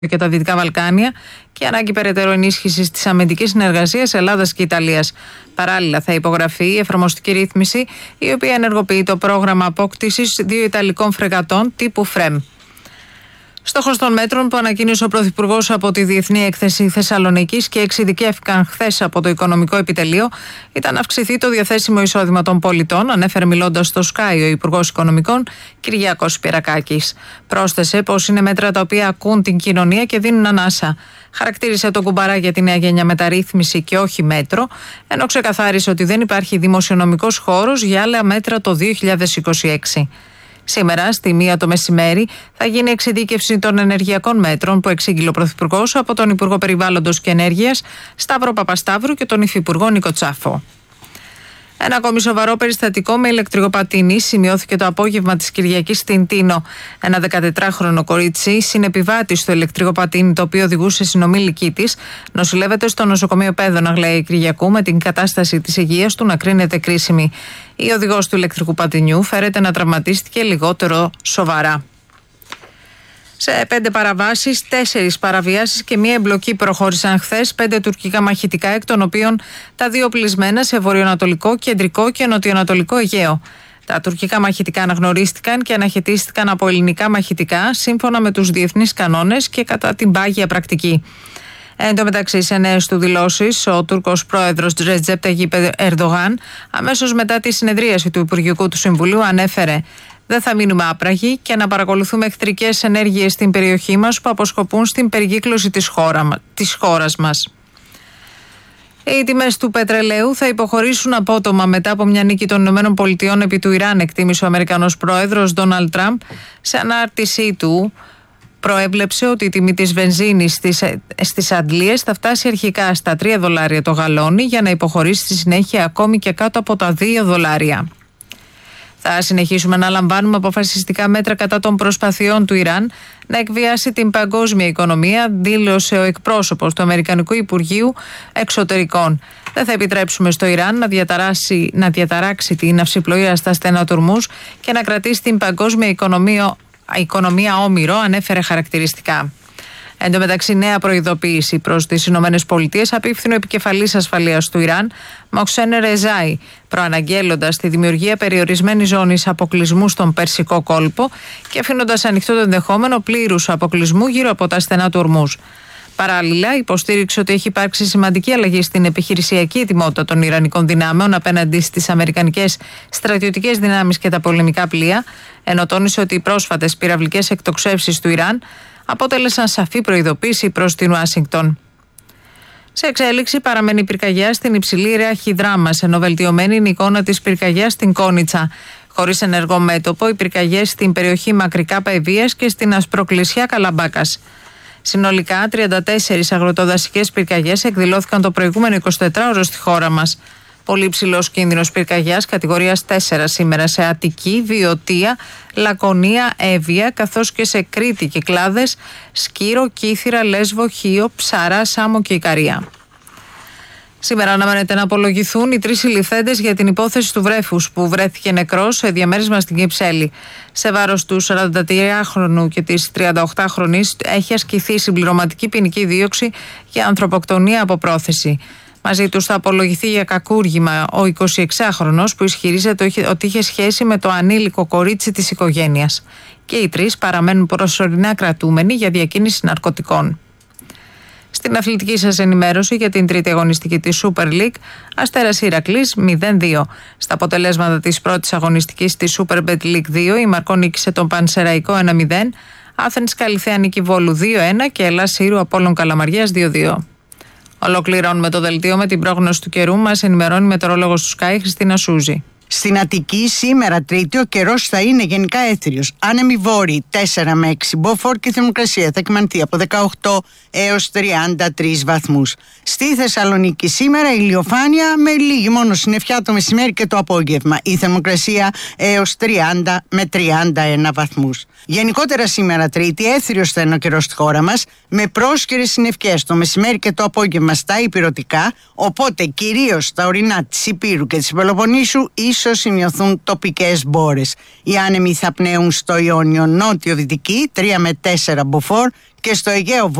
και τα Δυτικά Βαλκάνια και ανάγκη περαιτέρω ενίσχυσης της αμυντικής συνεργασίας Ελλάδας και Ιταλίας. Παράλληλα, θα υπογραφεί η εφαρμοστική ρύθμιση, η οποία ενεργοποιεί το πρόγραμμα απόκτησης 2 Ιταλικών φρεγατών τύπου ΦΡΕΜ. Στόχος των μέτρων που ανακοίνωσε ο Πρωθυπουργός από τη Διεθνή Έκθεση Θεσσαλονίκης και εξειδικεύτηκαν χθες από το Οικονομικό Επιτελείο ήταν να αυξηθεί το διαθέσιμο εισόδημα των πολιτών, ανέφερε μιλώντας στο Sky ο Υπουργός Οικονομικών Κυριάκος Πυρακάκης. Πρόσθεσε πως είναι μέτρα τα οποία ακούν την κοινωνία και δίνουν ανάσα. Χαρακτήρισε τον κουμπαρά για τη νέα γενιά μεταρρύθμιση και όχι μέτρο, ενώ ξεκαθάρισε ότι δεν υπάρχει δημοσιονομικός χώρος για άλλα μέτρα το 2026. Σήμερα, στη 1 το μεσημέρι, θα γίνει εξειδίκευση των ενεργειακών μέτρων που εξήγηλε ο Πρωθυπουργός από τον Υπουργό Περιβάλλοντος και Ενέργειας Σταύρο Παπασταύρου και τον Υφυπουργό Νίκο Τσάφο. Ένα ακόμη σοβαρό περιστατικό με ηλεκτρικοπατίνη σημειώθηκε το απόγευμα της Κυριακής στην Τίνο. Ένα 14χρονο κορίτσι, συνεπιβάτη στο ηλεκτρικοπατίνι το οποίο οδηγούσε συνομήλικη της, νοσηλεύεται στο νοσοκομείο Πέδων Αγλαία Κυριακού με την κατάσταση της υγείας του να κρίνεται κρίσιμη. Η οδηγός του ηλεκτρικού πατινιού φέρεται να τραυματίστηκε λιγότερο σοβαρά. Σε 5 παραβάσεις, 4 παραβιάσεις και 1 εμπλοκή προχώρησαν χθες 5 τουρκικά μαχητικά, εκ των οποίων τα 2 οπλισμένα σε βορειοανατολικό, κεντρικό και νοτιοανατολικό Αιγαίο. Τα τουρκικά μαχητικά αναγνωρίστηκαν και αναχαιτίστηκαν από ελληνικά μαχητικά σύμφωνα με τους διεθνείς κανόνες και κατά την πάγια πρακτική. Εν τω μεταξύ, σε νέες του δηλώσεις, ο Τούρκος πρόεδρος Ρετζέπ Ταγιπ Ερντογάν, αμέσως μετά τη συνεδρίαση του Υπουργικού του Συμβουλίου, ανέφερε: «Δεν θα μείνουμε άπραγοι και να παρακολουθούμε εχθρικές ενέργειες στην περιοχή μας που αποσκοπούν στην περικύκλωση της χώρας μας». Οι τιμές του πετρελαίου θα υποχωρήσουν απότομα μετά από μια νίκη των ΗΠΑ επί του Ιράν, εκτίμησε ο Αμερικανός πρόεδρος Ντόναλντ Τραμπ. Σε ανάρτησή του, προέβλεψε ότι η τιμή της βενζίνης στις Αντλίες θα φτάσει αρχικά στα $3 το γαλόνι για να υποχωρήσει στη συνέχεια ακόμη και κάτω από τα $2. Θα συνεχίσουμε να λαμβάνουμε αποφασιστικά μέτρα κατά των προσπαθειών του Ιράν να εκβιάσει την παγκόσμια οικονομία, δήλωσε ο εκπρόσωπος του Αμερικανικού Υπουργείου Εξωτερικών. Δεν θα επιτρέψουμε στο Ιράν να διαταράξει την ναυσιπλοεία στα στενά του Ορμούζ και να κρατήσει την παγκόσμια οικονομία όμηρο, ανέφερε χαρακτηριστικά. Εν τω μεταξύ, νέα προειδοποίηση προς τις ΗΠΑ απίφθηνε ο επικεφαλής ασφαλείας του Ιράν, Μοξέν Ρεζάι, προαναγγέλλοντας τη δημιουργία περιορισμένης ζώνης αποκλεισμού στον Περσικό κόλπο και αφήνοντας ανοιχτό το ενδεχόμενο πλήρους αποκλεισμού γύρω από τα στενά του Ορμούζ. Παράλληλα, υποστήριξε ότι έχει υπάρξει σημαντική αλλαγή στην επιχειρησιακή ετοιμότητα των Ιρανικών δυνάμεων απέναντι στις αμερικανικές στρατιωτικές δυνάμεις και τα πολεμικά πλοία, ενώ τόνισε ότι οι πρόσφατες πυραυλικές εκτοξεύσεις του Ιράν αποτέλεσαν σαφή προειδοποίηση προς την Ουάσιγκτον. Σε εξέλιξη παραμένει η πυρκαγιά στην υψηλή ρέα Χιδράμας, ενώ βελτιωμένη είναι η εικόνα της πυρκαγιάς στην Κόνιτσα. Χωρίς ενεργό μέτωπο, οι πυρκαγιές στην περιοχή Μακρικά Παεβίας και στην Ασπροκλεισιά Καλαμπάκας. Συνολικά, 34 αγροτοδασικές πυρκαγιές εκδηλώθηκαν το προηγούμενο 24ωρο στη χώρα μας. Πολύ υψηλός κίνδυνος πυρκαγιάς κατηγορίας 4 σήμερα σε Αττική, Βιωτία, Λακωνία, Εύβοια, καθώς και σε Κρήτη, Κυκλάδες, Σκύρο, Κύθυρα, Λέσβο, Χίο, Ψαρά, Σάμο και Ικαρία. Σήμερα αναμένεται να απολογηθούν οι 3 συλληφθέντες για την υπόθεση του βρέφους που βρέθηκε νεκρός σε διαμέρισμα στην Κυψέλη. Σε βάρος του 43χρονου και της 38χρονης έχει ασκηθεί συμπληρωματική ποινική δίωξη για ανθρωποκτονία από πρόθεση. Μαζί τους θα απολογηθεί για κακούργημα ο 26χρονος που ισχυρίζεται ότι είχε σχέση με το ανήλικο κορίτσι της οικογένειας. Και οι 3 παραμένουν προσωρινά κρατούμενοι για διακίνηση ναρκωτικών. Στην αθλητική σας ενημέρωση για την τρίτη αγωνιστική της Super League, Αστέρας Ηρακλής 0-2. Στα αποτελέσματα της πρώτης αγωνιστικής της Super Bet League 2, η Μαρκό νίκησε τον Πανσεραϊκό 1-0, Άθενης Καλιθέα Νίκη Βόλου 2-1 και Ελλάς Σύρου Απόλλων Καλαμαριάς 2-2. Ολοκληρώνουμε το δελτίο με την πρόγνωση του καιρού. Μας ενημερώνει η μετεωρόλογος του Sky Χριστίνα Σούζη. Στην Αττική σήμερα Τρίτη ο καιρός θα είναι γενικά έθριος. Άνεμοι βόρειοι 4 με 6 μποφόρ και η θερμοκρασία θα κυμανθεί από 18 έως 33 βαθμούς. Στη Θεσσαλονίκη σήμερα ηλιοφάνεια με λίγη μόνο συννεφιά το μεσημέρι και το απόγευμα. Η θερμοκρασία έως 30 με 31 βαθμούς. Γενικότερα σήμερα Τρίτη έθριος θα είναι ο καιρός στη χώρα μας με πρόσκαιρες συννεφιές το μεσημέρι και το απόγευμα στα ηπειρωτικά, οπότε κυρίως στα ορεινά της Ηπείρου και της Πελοποννήσου ίσως ίσως σημειωθούν τοπικές μπόρες. Οι άνεμοι θα πνέουν στο Ιόνιο νότιο-δυτική 3 με 4 μποφόρ και στο Αιγαίο